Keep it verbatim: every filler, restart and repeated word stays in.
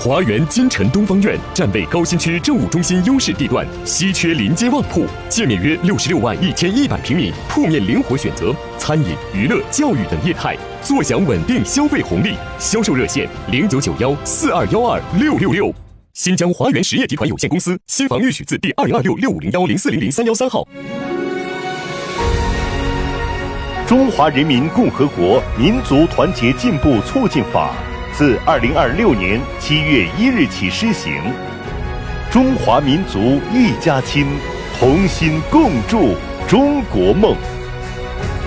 华源金城东方苑站位高新区政务中心优势地段，稀缺临街旺铺，界面约六十六万一千一百平米，铺面灵活选择，餐饮、娱乐、教育等业态，坐享稳定消费红利。销售热线零九九幺四二幺二六六六。新疆华源实业集团有限公司新房预许字第二零二六六五零幺零四零零三幺三号。 中华人民共和国民族团结进步促进法自二零二六年七月一日起施行。中华民族一家亲，同心共筑中国梦。